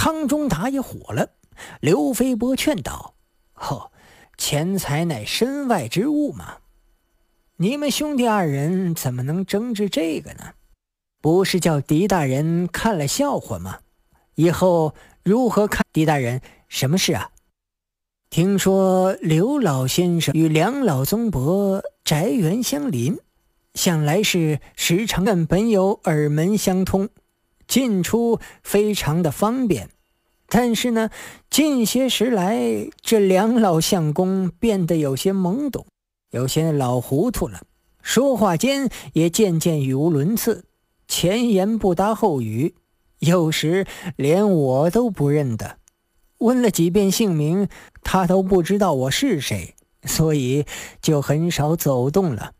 汤中达也火了。刘飞波劝道：钱财乃身外之物嘛，你们兄弟二人怎么能争执这个呢？不是叫狄大人看了笑话吗？以后如何看？狄大人，什么事啊？听说刘老先生与梁老宗伯宅园相邻，向来是时常本有耳门相通，进出非常的方便。但是呢，近些时来，这梁老相公变得有些懵懂，有些老糊涂了，说话间也渐渐语无伦次，前言不搭后语，有时连我都不认得。问了几遍姓名，他都不知道我是谁，所以就很少走动了。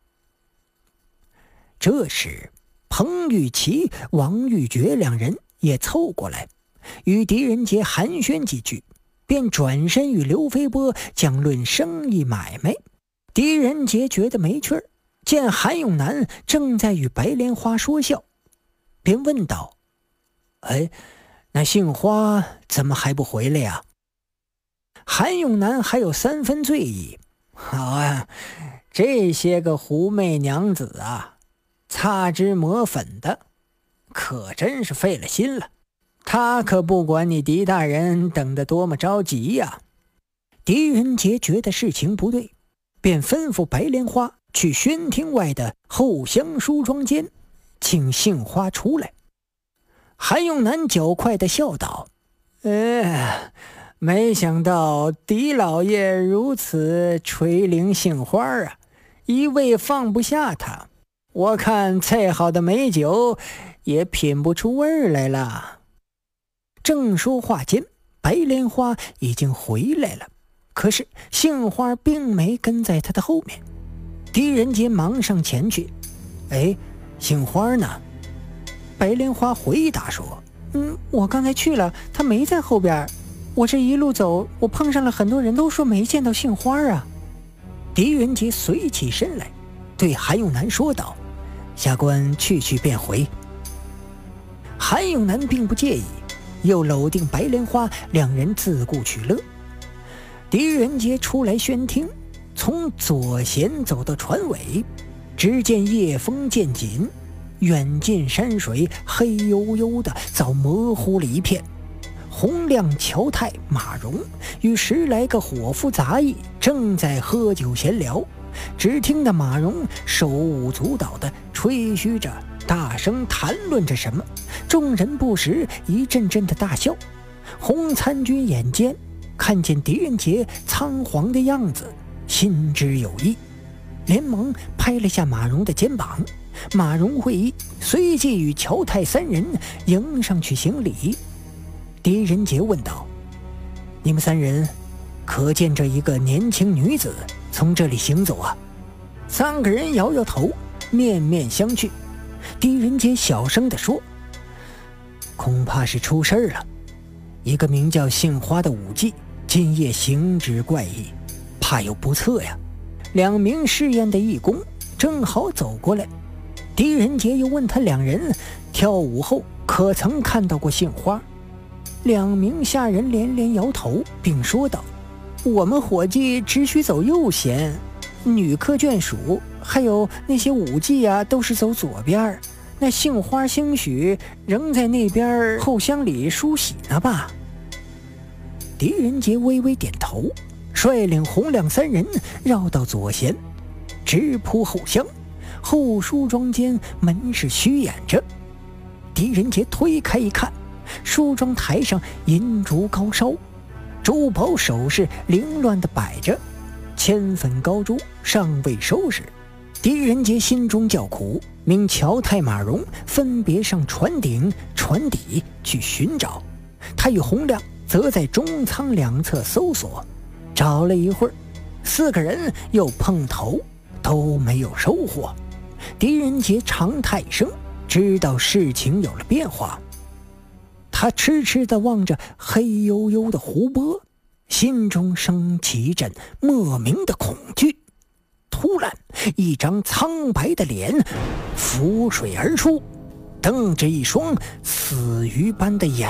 这时彭玉琪、王玉珏两人也凑过来，与狄仁杰寒暄几句，便转身与刘飞波讲论生意买卖。狄仁杰觉得没趣儿，见韩永南正在与白莲花说笑，便问道：那杏花怎么还不回来呀？韩永南还有3分醉意：好啊，这些个狐媚娘子啊，擦脂抹粉的，可真是费了心了。他可不管你狄大人等得多么着急呀。狄仁杰觉得事情不对，便吩咐白莲花去宣厅外的后厢梳妆间请杏花出来。韩永南较快地笑道：没想到狄老爷如此垂怜杏花啊，一味放不下他，我看再好的美酒也品不出味儿来了。正说话间，白莲花已经回来了，可是杏花并没跟在他的后面。狄仁杰忙上前去：杏花呢？白莲花回答说：我刚才去了，他没在后边。我这一路走，我碰上了很多人，都说没见到杏花啊。狄仁杰随起身来，对韩永南说道：下官去便回。韩永南并不介意，又搂定白莲花，两人自顾取乐。狄仁杰出来宣厅，从左贤走到船尾，只见夜风渐紧，远近山水黑黝黝的，早模糊了一片。洪亮、乔太、马荣与10来个伙夫杂役正在喝酒闲聊，只听得马荣手舞足蹈地吹嘘着，大声谈论着什么，众人不时一阵阵的大笑。洪参军眼尖，看见狄仁杰仓皇的样子，心知有意，连忙拍了下马荣的肩膀。马荣会意，随即与乔太3人迎上去行礼。狄仁杰问道：你们3人可见这一个年轻女子从这里行走啊？3个人摇摇头，面面相觑。狄仁杰小声地说：恐怕是出事了，一个名叫杏花的武妓今夜行止怪异，怕有不测呀。2名试验的义工正好走过来，狄仁杰又问他2人跳舞后可曾看到过杏花。2名下人连连摇头，并说道：我们伙计只许走右贤，女客眷属还有那些舞妓啊，都是走左边，那杏花兴许仍在那边后厢里梳洗呢吧。狄仁杰微微点头，率领洪亮3人绕到左贤，直扑后厢。后梳妆间门是虚掩着，狄仁杰推开一看，梳妆台上银烛高烧，珠宝首饰凌乱地摆着，铅粉高珠尚未收拾。狄仁杰心中叫苦，命乔太、马荣分别上船顶、船底去寻找，他与洪亮则在中舱2侧搜索。找了一会儿，4个人又碰头，都没有收获。狄仁杰长叹一声，知道事情有了变化。他痴痴地望着黑黝黝的湖泊，心中升起一阵莫名的恐惧。突然，一张苍白的脸浮水而出，瞪着一双死鱼般的眼